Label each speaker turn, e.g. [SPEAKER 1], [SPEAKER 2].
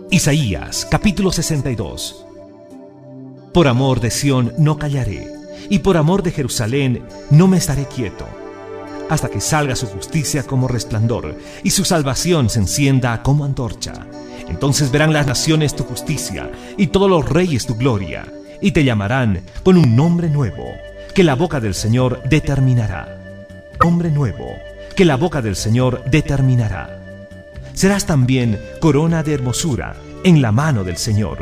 [SPEAKER 1] Isaías capítulo 62. Por amor de Sión no callaré, y por amor de Jerusalén no me estaré quieto, hasta que salga su justicia como resplandor, y su salvación se encienda como antorcha. Entonces verán las naciones tu justicia, y todos los reyes tu gloria, y te llamarán con un nombre nuevo, que la boca del Señor determinará. Nombre nuevo, que la boca del Señor determinará. Serás también corona de hermosura en la mano del Señor,